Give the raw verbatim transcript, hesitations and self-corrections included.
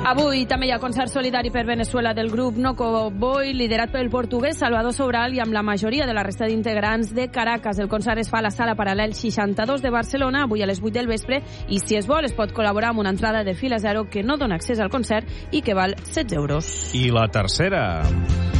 Avui també hi ha concert solidari per Venezuela del grup Noco Boy, liderat pel portuguès Salvador Sobral i amb la majoria de la resta d'integrants de Caracas. El concert es fa a la sala Paral·lel seixanta-dos de Barcelona, avui a les vuit del vespre, i si es vol es pot col·laborar amb una entrada de fila zero que no dona accés al concert i que val setze euros. I la tercera...